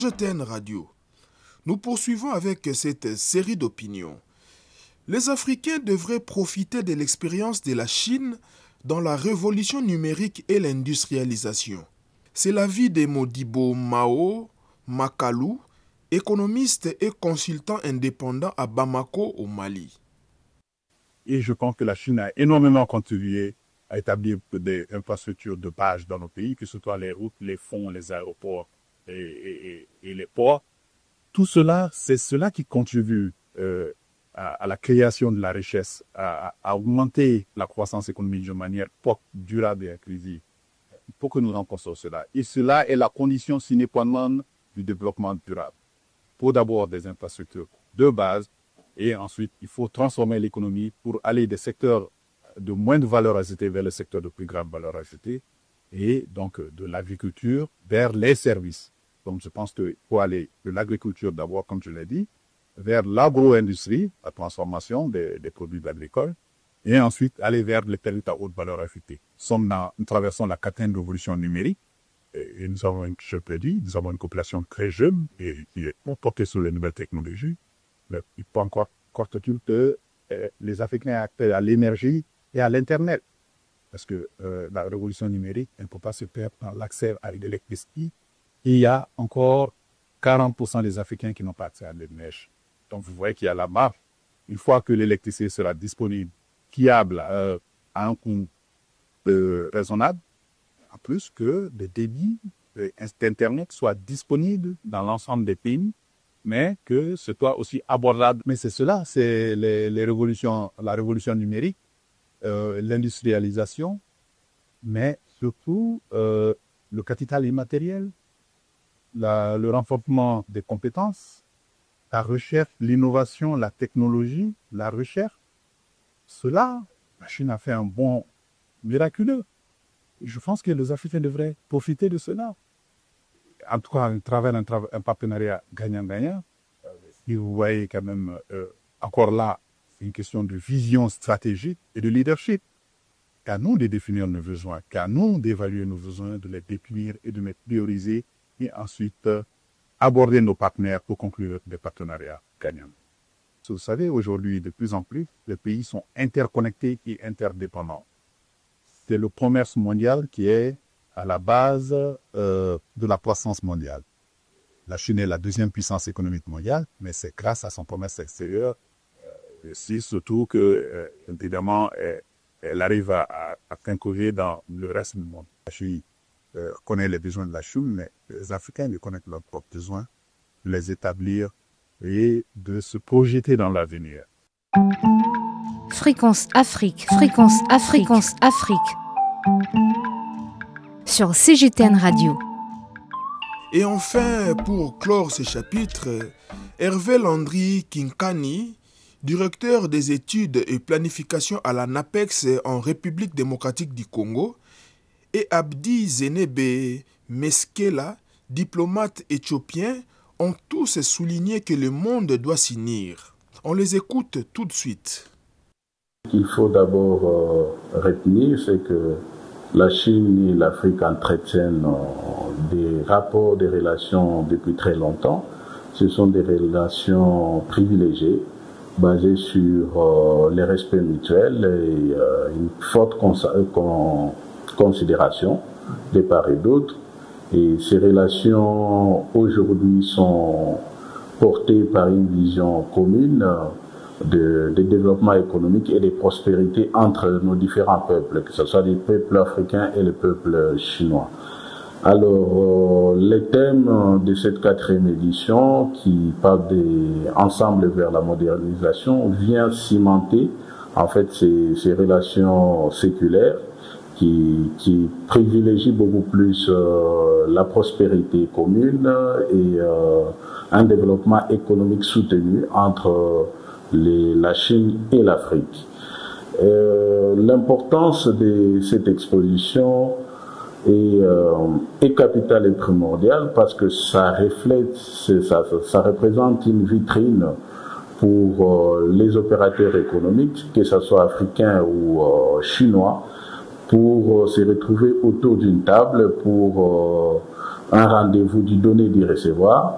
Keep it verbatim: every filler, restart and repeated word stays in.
C G T N Radio. Nous poursuivons avec cette série d'opinions. Les Africains devraient profiter de l'expérience de la Chine dans la révolution numérique et l'industrialisation. C'est l'avis de Modibo Mao Makalu, économiste et consultant indépendant à Bamako, au Mali. Et je pense que la Chine a énormément contribué à établir des infrastructures de base dans nos pays, que ce soit les routes, les fonds, les aéroports et, et, et les ports. Tout cela, c'est cela qui contribue euh, à, à la création de la richesse, à, à augmenter la croissance économique de manière durable et inclusive. Il faut que nous rencontrions cela. Et cela est la condition sine qua non du développement durable. Il faut d'abord des infrastructures de base et ensuite il faut transformer l'économie pour aller des secteurs de moindre valeur ajoutée vers le secteur de plus grande valeur ajoutée et donc de l'agriculture vers les services. Donc je pense qu'il faut aller de l'agriculture d'abord, comme je l'ai dit, vers l'agro-industrie, la transformation des, des produits agricoles, et ensuite aller vers les territoires à haute valeur ajoutée. Nous, sommes dans, nous traversons la quatrième révolution numérique, et, et nous avons, une, je peux dire, nous avons une population très jeune et qui est portée sur les nouvelles technologies. Mais il faut encore constater que euh, les Africains ont accès à l'énergie et à l'Internet. Parce que euh, la révolution numérique, elle ne peut pas se perdre dans l'accès à l'électricité. Et il y a encore quarante pour cent des Africains qui n'ont pas accès à l'énergie. Donc vous voyez qu'il y a la marge. Une fois que l'électricité sera disponible, fiable, euh, à un coût euh, raisonnable, en plus que le débit d'Internet soit disponible dans l'ensemble des pays, mais que ce soit aussi abordable. Mais c'est cela, c'est les, les révolutions, la révolution numérique, euh, l'industrialisation, mais surtout euh, le capital immatériel, la, le renforcement des compétences, la recherche, l'innovation, la technologie, la recherche. Cela, la Chine a fait un bond miraculeux. Je pense que les Africains devraient profiter de cela. En tout cas, à travers un, tra- un partenariat gagnant-gagnant. Et vous voyez quand même, euh, encore là, c'est une question de vision stratégique et de leadership. Qu'à nous de définir nos besoins, qu'à nous d'évaluer nos besoins, de les définir et de les prioriser, et ensuite euh, aborder nos partenaires pour conclure des partenariats gagnants. Vous savez, aujourd'hui, de plus en plus, les pays sont interconnectés et interdépendants. C'est le commerce mondial qui est à la base euh, de la croissance mondiale. La Chine est la deuxième puissance économique mondiale, mais c'est grâce à son commerce extérieur, euh, aussi surtout que, euh, évidemment, elle, elle arrive à, à, à concourir dans le reste du monde. La Chine euh, connaît les besoins de la Chine, mais les Africains ils connaissent leurs propres besoins, de les établir et de se projeter dans l'avenir. Fréquence Afrique, fréquence Afrique, fréquence Afrique. Sur C G T N Radio. Et enfin, pour clore ce chapitre, Hervé Landry Kinkani, directeur des études et planification à la NAPEX en République démocratique du Congo, et Abdi Zenebe Meskela, diplomate éthiopien, ont tous souligné que le monde doit s'unir. On les écoute tout de suite. Ce qu'il faut d'abord euh, retenir, c'est que la Chine et l'Afrique entretiennent euh, des rapports, des relations depuis très longtemps. Ce sont des relations privilégiées, basées sur euh, les respects mutuels et euh, une forte cons- con- considération de part et d'autre. Et ces relations aujourd'hui sont portées par une vision commune de, de développement économique et de prospérité entre nos différents peuples, que ce soit les peuples africains et les peuples chinois. Alors, euh, les thèmes de cette quatrième édition, qui parle d'ensemble vers la modernisation, vient cimenter en fait ces, ces relations séculaires qui, qui privilégient beaucoup plus euh, la prospérité commune et euh, un développement économique soutenu entre les, la Chine et l'Afrique. Euh, l'importance de cette exposition est, euh, est capitale et primordiale parce que ça reflète, ça, ça représente une vitrine pour euh, les opérateurs économiques, que ce soit africains ou euh, chinois, pour euh, se retrouver autour d'une table pour euh, un rendez-vous du donner et du recevoir